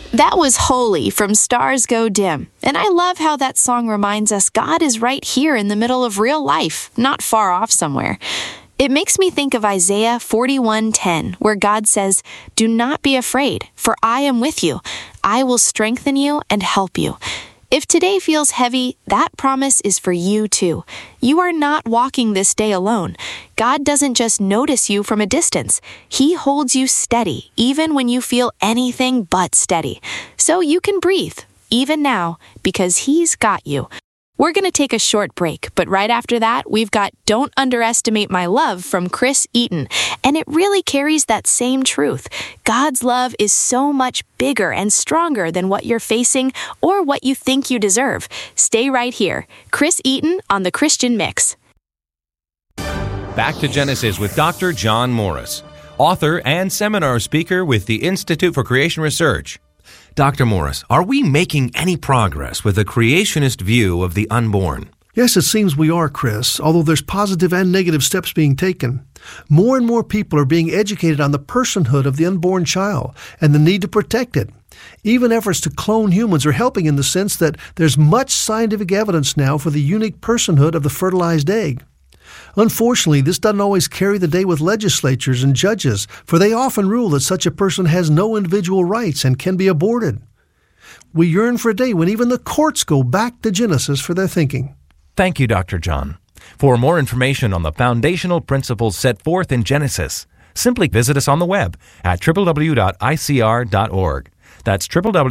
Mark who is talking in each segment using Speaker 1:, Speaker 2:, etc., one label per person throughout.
Speaker 1: That was Holy from Stars Go Dim, and I love how that song reminds us God is right here in the middle of real life, not far off somewhere. It makes me think of Isaiah 41:10, where God says, "Do not be afraid, for I am with you. I will strengthen you and help you." If today feels heavy, that promise is for you too. You are not walking this day alone. God doesn't just notice you from a distance. He holds you steady, even when you feel anything but steady. So you can breathe, even now, because He's got you. We're going to take a short break, but right after that, we've got Don't Underestimate My Love from Chris Eaton, and it really carries that same truth. God's love is so much bigger and stronger than what you're facing or what you think you deserve. Stay right here. Chris Eaton on The Christian Mix.
Speaker 2: Back to Genesis with Dr. John Morris, author and seminar speaker with the Institute for Creation Research. Dr. Morris, are we making any progress with a creationist view of the unborn?
Speaker 3: Yes, it seems we are, Chris, although there's positive and negative steps being taken. More and more people are being educated on the personhood of the unborn child and the need to protect it. Even efforts to clone humans are helping in the sense that there's much scientific evidence now for the unique personhood of the fertilized egg. Unfortunately, this doesn't always carry the day with legislatures and judges, for they often rule that such a person has no individual rights and can be aborted. We yearn for a day when even the courts go back to Genesis for their thinking.
Speaker 2: Thank you, Dr. John. For more information on the foundational principles set forth in Genesis, simply visit us on the web at www.icr.org. That's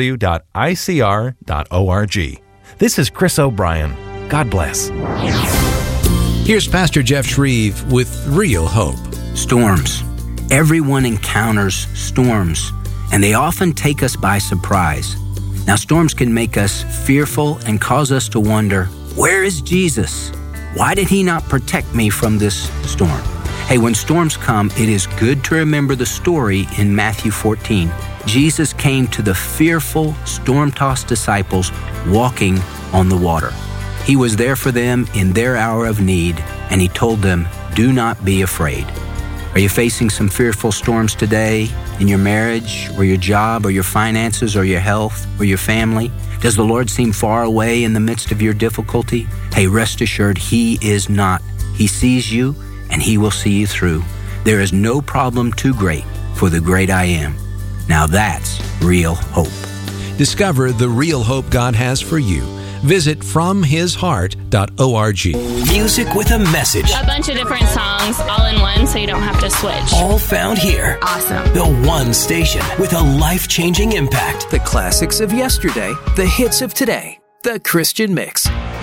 Speaker 2: www.icr.org. This is Chris O'Brien. God bless.
Speaker 4: Here's Pastor Jeff Shreve with Real Hope.
Speaker 5: Storms. Everyone encounters storms, and they often take us by surprise. Now, storms can make us fearful and cause us to wonder, where is Jesus? Why did He not protect me from this storm? Hey, when storms come, it is good to remember the story in Matthew 14. Jesus came to the fearful, storm-tossed disciples walking on the water. He was there for them in their hour of need, and He told them, do not be afraid. Are you facing some fearful storms today in your marriage or your job or your finances or your health or your family? Does the Lord seem far away in the midst of your difficulty? Hey, rest assured, He is not. He sees you, and He will see you through. There is no problem too great for the great I Am. Now that's real hope.
Speaker 4: Discover the real hope God has for you. Visit FromHisHeart.org.
Speaker 6: Music with a message.
Speaker 7: A bunch of different songs all in one, so you don't have to switch.
Speaker 6: All found here.
Speaker 7: Awesome.
Speaker 6: The one station with a life-changing impact.
Speaker 8: The classics of yesterday, the hits of today. The Christian Mix.